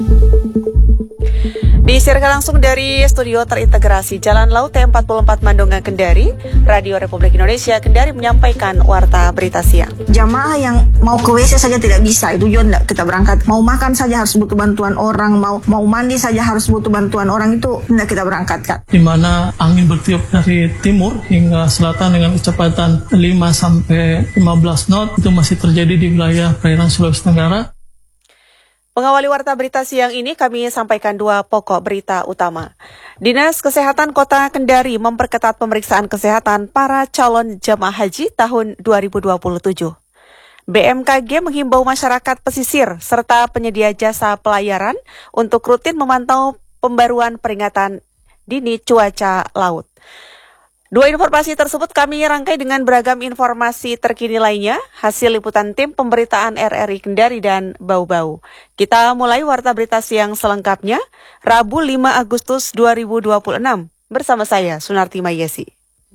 Disiarkan langsung dari studio terintegrasi Jalan Laut T44 Mandonga Kendari, Radio Republik Indonesia Kendari menyampaikan warta berita siang. Jamaah yang mau ke WC saja tidak bisa, itu juga tidak kita berangkat. Mau makan saja harus butuh bantuan orang, mau mandi saja harus butuh bantuan orang, itu tidak kita berangkatkan. Di mana angin bertiup dari timur hingga selatan dengan kecepatan 5 sampai 15 knot, itu masih terjadi di wilayah perairan Sulawesi Tenggara. Mengawali warta berita siang ini, kami sampaikan dua pokok berita utama. Dinas Kesehatan Kota Kendari memperketat pemeriksaan kesehatan para calon jamaah haji tahun 2027. BMKG menghimbau masyarakat pesisir serta penyedia jasa pelayaran untuk rutin memantau pembaruan peringatan dini cuaca laut. Dua informasi tersebut kami rangkai dengan beragam informasi terkini lainnya, hasil liputan tim pemberitaan RRI Kendari dan Bau-Bau. Kita mulai warta berita siang selengkapnya, Rabu 5 Agustus 2026, bersama saya, Sunarti Mayesi.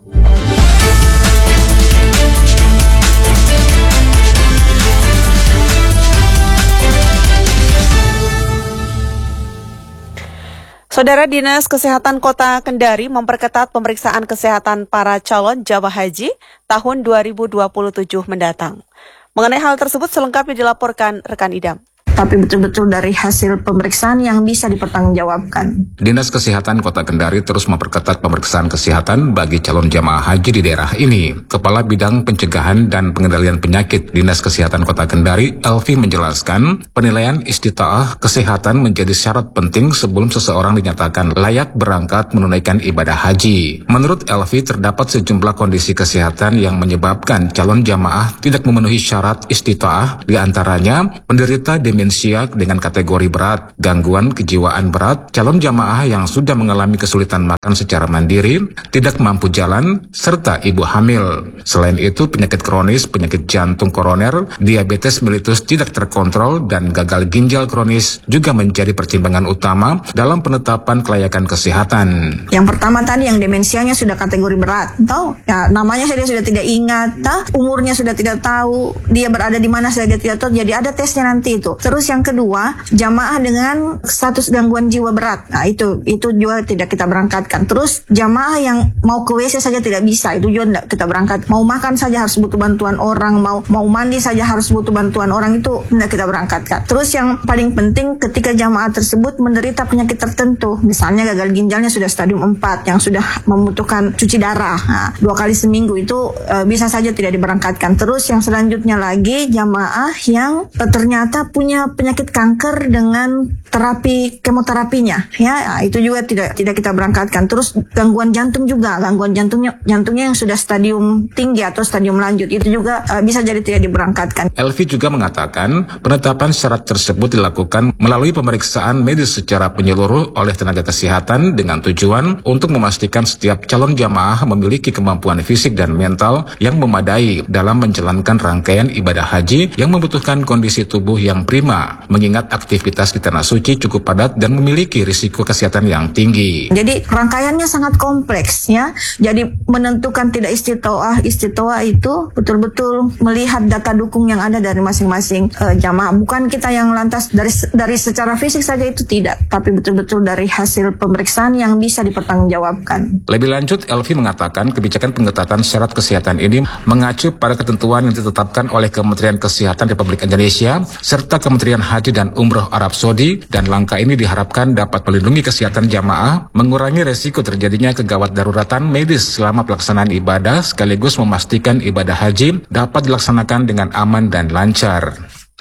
Saudara, Dinas Kesehatan Kota Kendari memperketat pemeriksaan kesehatan para calon jamaah haji tahun 2027 mendatang. Mengenai hal tersebut selengkapnya dilaporkan rekan Idam. Tapi betul-betul dari hasil pemeriksaan yang bisa dipertanggungjawabkan. Dinas Kesehatan Kota Kendari terus memperketat pemeriksaan kesehatan bagi calon jamaah haji di daerah ini. Kepala Bidang Pencegahan dan Pengendalian Penyakit Dinas Kesehatan Kota Kendari, Elvi, menjelaskan penilaian istita'ah kesehatan menjadi syarat penting sebelum seseorang dinyatakan layak berangkat menunaikan ibadah haji. Menurut Elvi, terdapat sejumlah kondisi kesehatan yang menyebabkan calon jamaah tidak memenuhi syarat istita'ah, di antaranya penderita demensia dengan kategori berat, gangguan kejiwaan berat, calon jamaah yang sudah mengalami kesulitan makan secara mandiri, tidak mampu jalan, serta ibu hamil. Selain itu, penyakit kronis, penyakit jantung koroner, diabetes mellitus tidak terkontrol, dan gagal ginjal kronis juga menjadi pertimbangan utama dalam penetapan kelayakan kesehatan. Yang pertama tadi yang demensianya sudah kategori berat, ya, namanya saja sudah tidak ingat, umurnya sudah tidak tahu, dia berada di mana saja tidak tahu, jadi ada tesnya nanti itu. Terus yang kedua, jamaah dengan status gangguan jiwa berat. Nah, itu juga tidak kita berangkatkan. Terus jamaah yang mau ke WC saja tidak bisa, itu juga tidak kita berangkat. Mau makan saja harus butuh bantuan orang, mau mandi saja harus butuh bantuan orang, itu tidak kita berangkatkan. Terus yang paling penting ketika jamaah tersebut menderita penyakit tertentu, misalnya gagal ginjalnya sudah stadium 4 yang sudah membutuhkan cuci darah 2 kali seminggu, itu bisa saja tidak diberangkatkan. Terus yang selanjutnya lagi, jamaah yang ternyata punya penyakit kanker dengan terapi kemoterapinya, ya, itu juga tidak kita berangkatkan. Terus gangguan jantung juga, gangguan jantungnya yang sudah stadium tinggi atau stadium lanjut, itu juga bisa jadi tidak diberangkatkan. Elvi juga mengatakan penetapan syarat tersebut dilakukan melalui pemeriksaan medis secara menyeluruh oleh tenaga kesehatan dengan tujuan untuk memastikan setiap calon jamaah memiliki kemampuan fisik dan mental yang memadai dalam menjalankan rangkaian ibadah haji yang membutuhkan kondisi tubuh yang prima, mengingat aktivitas di Tanah Suci cukup padat dan memiliki risiko kesehatan yang tinggi. Jadi rangkaiannya sangat kompleks, ya. Jadi menentukan tidak istitoah itu betul-betul melihat data dukung yang ada dari masing-masing jamaah. Bukan kita yang lantas dari secara fisik saja, itu tidak, tapi betul-betul dari hasil pemeriksaan yang bisa dipertanggungjawabkan. Lebih lanjut, Elvi mengatakan kebijakan pengetatan syarat kesehatan ini mengacu pada ketentuan yang ditetapkan oleh Kementerian Kesehatan Republik Indonesia serta Kementerian Haji dan Umroh Arab Saudi, dan langkah ini diharapkan dapat melindungi kesehatan jamaah, mengurangi resiko terjadinya kegawat daruratan medis selama pelaksanaan ibadah, sekaligus memastikan ibadah haji dapat dilaksanakan dengan aman dan lancar.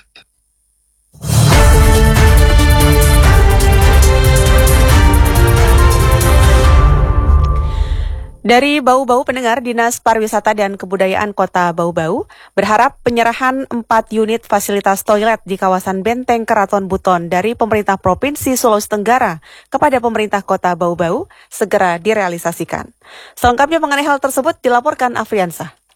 Dari Bau-Bau, pendengar, Dinas Pariwisata dan Kebudayaan Kota Bau-Bau berharap penyerahan 4 unit fasilitas toilet di kawasan Benteng Keraton Buton dari pemerintah Provinsi Sulawesi Tenggara kepada pemerintah Kota Bau-Bau segera direalisasikan. Selengkapnya mengenai hal tersebut dilaporkan Afriansah.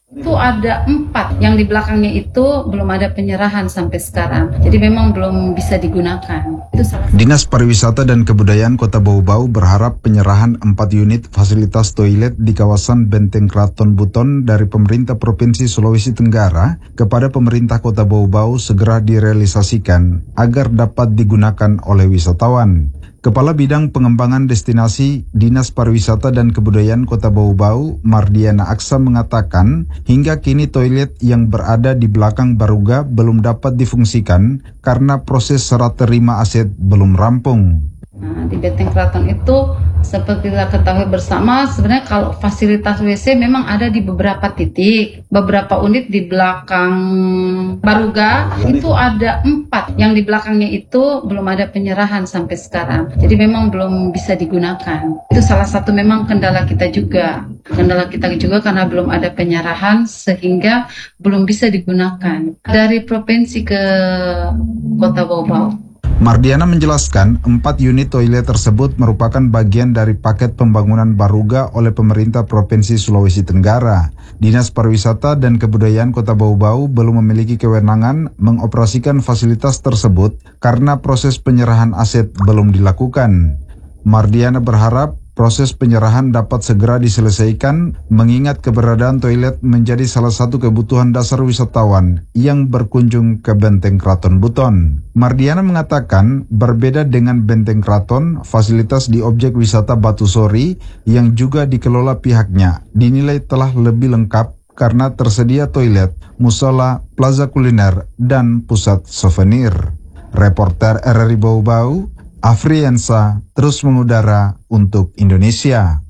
Itu ada 4, yang di belakangnya itu belum ada penyerahan sampai sekarang. Jadi memang belum bisa digunakan. Itu salah. Dinas Pariwisata dan Kebudayaan Kota Bau-Bau berharap penyerahan 4 unit fasilitas toilet di kawasan Benteng Kraton Buton dari pemerintah Provinsi Sulawesi Tenggara kepada pemerintah Kota Bau-Bau segera direalisasikan agar dapat digunakan oleh wisatawan. Kepala Bidang Pengembangan Destinasi Dinas Pariwisata dan Kebudayaan Kota Bau-Bau, Mardiana Aksa mengatakan, hingga kini toilet yang berada di belakang Baruga belum dapat difungsikan karena proses serah terima aset belum rampung. Nah, di Benteng Kraton itu seperti kita ketahui bersama, sebenarnya kalau fasilitas WC memang ada di beberapa titik. Beberapa unit di belakang Baruga itu ada 4, yang di belakangnya itu belum ada penyerahan sampai sekarang. Jadi memang belum bisa digunakan. Itu salah satu memang kendala kita juga. Kendala kita juga karena belum ada penyerahan sehingga belum bisa digunakan. Dari provinsi ke Kota Bau-Bau. Mardiana menjelaskan 4 unit toilet tersebut merupakan bagian dari paket pembangunan Baruga oleh pemerintah Provinsi Sulawesi Tenggara. Dinas Pariwisata dan Kebudayaan Kota Bau-Bau belum memiliki kewenangan mengoperasikan fasilitas tersebut karena proses penyerahan aset belum dilakukan. Mardiana berharap proses penyerahan dapat segera diselesaikan mengingat keberadaan toilet menjadi salah satu kebutuhan dasar wisatawan yang berkunjung ke Benteng Kraton Buton. Mardiana mengatakan berbeda dengan Benteng Kraton, fasilitas di objek wisata Batu Sori yang juga dikelola pihaknya dinilai telah lebih lengkap karena tersedia toilet, musola, plaza kuliner, dan pusat souvenir. Reporter RRI Bau-Bau, Afriansa terus mengudara untuk Indonesia.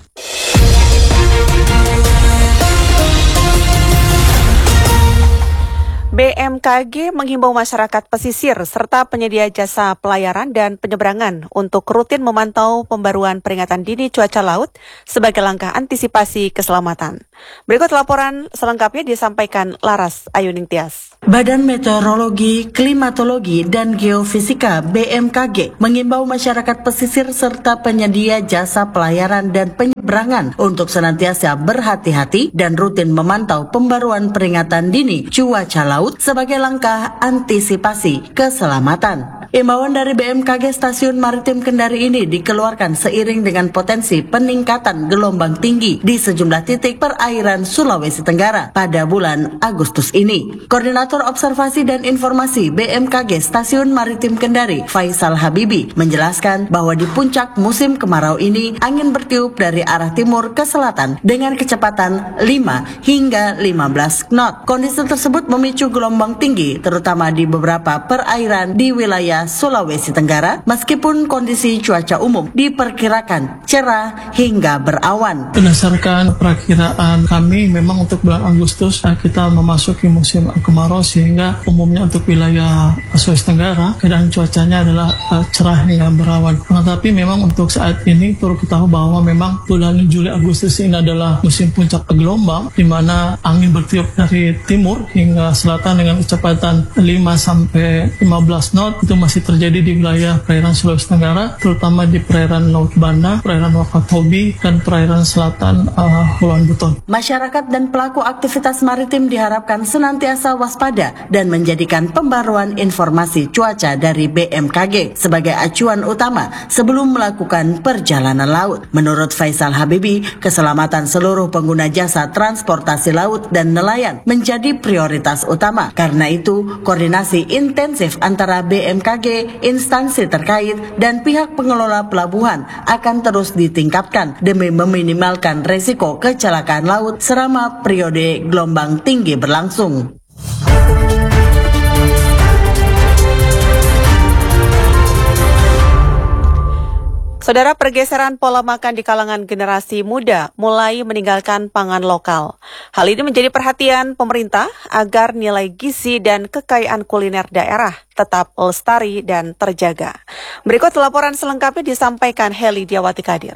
BMKG menghimbau masyarakat pesisir serta penyedia jasa pelayaran dan penyeberangan untuk rutin memantau pembaruan peringatan dini cuaca laut sebagai langkah antisipasi keselamatan. Berikut laporan selengkapnya disampaikan Laras Ayuning Tias. Badan Meteorologi, Klimatologi, dan Geofisika BMKG mengimbau masyarakat pesisir serta penyedia jasa pelayaran dan penyeberangan untuk senantiasa berhati-hati dan rutin memantau pembaruan peringatan dini cuaca laut sebagai langkah antisipasi keselamatan. Imbauan dari BMKG Stasiun Maritim Kendari ini dikeluarkan seiring dengan potensi peningkatan gelombang tinggi di sejumlah titik perairan Sulawesi Tenggara pada bulan Agustus ini. Koordinator Observasi dan Informasi BMKG Stasiun Maritim Kendari, Faisal Habibi, menjelaskan bahwa di puncak musim kemarau ini angin bertiup dari arah timur ke selatan dengan kecepatan 5 hingga 15 knot. Kondisi tersebut memicu gelombang tinggi terutama di beberapa perairan di wilayah Sulawesi Tenggara, meskipun kondisi cuaca umum diperkirakan cerah hingga berawan. Berdasarkan perakiraan kami, memang untuk bulan Agustus kita memasuki musim kemarau sehingga umumnya untuk wilayah Sulawesi Tenggara keadaan cuacanya adalah cerah hingga berawan. Tetapi memang untuk saat ini perlu kita tahu bahwa memang bulan Juli Agustus ini adalah musim puncak gelombang di mana angin bertiup dari timur hingga selatan dengan kecepatan 5 sampai 15 knot. Itu masih terjadi di wilayah perairan Sulawesi Tenggara, terutama di perairan Laut Banda, perairan Wakatobi, dan perairan selatan Kepulauan Buton. Masyarakat dan pelaku aktivitas maritim diharapkan senantiasa waspada dan menjadikan pembaruan informasi cuaca dari BMKG sebagai acuan utama sebelum melakukan perjalanan laut. Menurut Faisal Habibi, keselamatan seluruh pengguna jasa transportasi laut dan nelayan menjadi prioritas utama. Karena itu, koordinasi intensif antara BMKG, instansi terkait, dan pihak pengelola pelabuhan akan terus ditingkatkan demi meminimalkan resiko kecelakaan laut selama periode gelombang tinggi berlangsung. Saudara, pergeseran pola makan di kalangan generasi muda mulai meninggalkan pangan lokal. Hal ini menjadi perhatian pemerintah agar nilai gizi dan kekayaan kuliner daerah tetap lestari dan terjaga. Berikut laporan selengkapnya disampaikan Heli Diawati Kadir.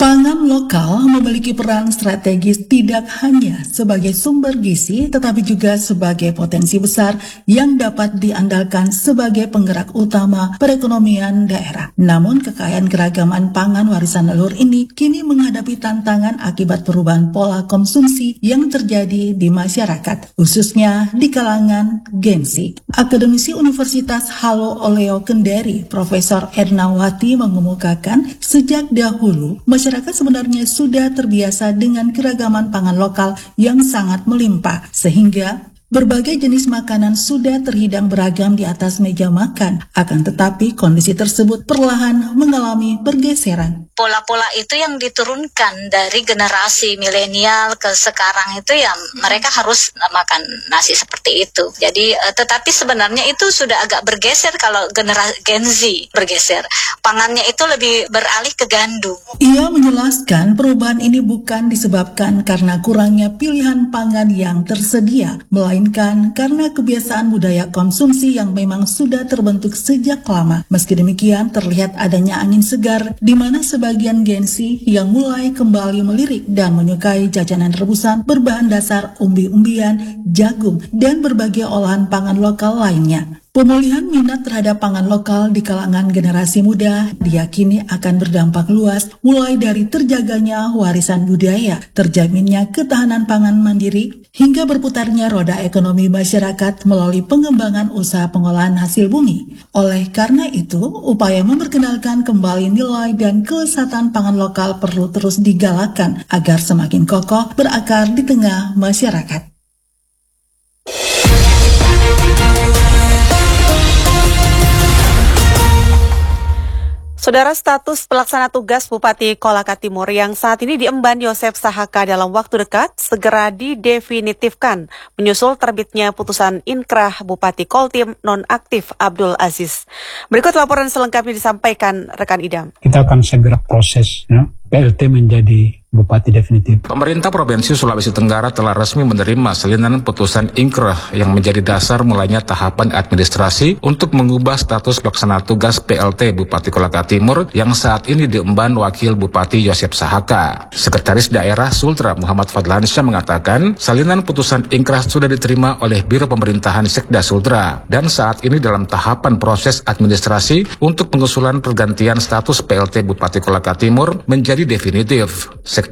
Pangan lokal memiliki peran strategis tidak hanya sebagai sumber gizi, tetapi juga sebagai potensi besar yang dapat diandalkan sebagai penggerak utama perekonomian daerah. Namun, kekayaan keragaman pangan warisan leluhur ini kini menghadapi tantangan akibat perubahan pola konsumsi yang terjadi di masyarakat, khususnya di kalangan Gen Z. Akademisi Universitas Halo Oleo Kendari, Profesor Ernawati mengemukakan sejak dahulu masyarakat sebenarnya sudah terbiasa dengan keragaman pangan lokal yang sangat melimpah, sehingga berbagai jenis makanan sudah terhidang beragam di atas meja makan. Akan tetapi kondisi tersebut perlahan mengalami pergeseran. Pola-pola itu yang diturunkan dari generasi milenial ke sekarang itu ya mereka harus makan nasi seperti itu. Jadi tetapi sebenarnya itu sudah agak bergeser kalau generasi Gen Z bergeser. Pangannya itu lebih beralih ke gandum. Ia menjelaskan perubahan ini bukan disebabkan karena kurangnya pilihan pangan yang tersedia, melainkan karena kebiasaan budaya konsumsi yang memang sudah terbentuk sejak lama. Meski demikian, terlihat adanya angin segar di mana sebagian Gen Z yang mulai kembali melirik dan menyukai jajanan rebusan berbahan dasar umbi-umbian, jagung, dan berbagai olahan pangan lokal lainnya. Pemulihan minat terhadap pangan lokal di kalangan generasi muda diyakini akan berdampak luas, mulai dari terjaganya warisan budaya, terjaminnya ketahanan pangan mandiri, hingga berputarnya roda ekonomi masyarakat melalui pengembangan usaha pengolahan hasil bumi. Oleh karena itu, upaya memperkenalkan kembali nilai dan kelezatan pangan lokal perlu terus digalakkan agar semakin kokoh berakar di tengah masyarakat. Saudara, status pelaksana tugas Bupati Kolaka Timur yang saat ini diemban Yosef Sahaka dalam waktu dekat segera didefinitifkan menyusul terbitnya putusan inkrah Bupati Koltim nonaktif Abdul Aziz. Berikut laporan selengkapnya disampaikan rekan Idam. Kita akan segera proses PLT menjadi Bupati definitif. Pemerintah Provinsi Sulawesi Tenggara telah resmi menerima salinan putusan inkrah yang menjadi dasar mulainya tahapan administrasi untuk mengubah status pelaksana tugas PLT Bupati Kolaka Timur yang saat ini diemban Wakil Bupati Yosef Sahaka. Sekretaris Daerah Sultra Muhammad Fadlansyah mengatakan salinan putusan inkrah sudah diterima oleh Biro Pemerintahan Sekda Sultra dan saat ini dalam tahapan proses administrasi untuk pengusulan pergantian status PLT Bupati Kolaka Timur menjadi definitif.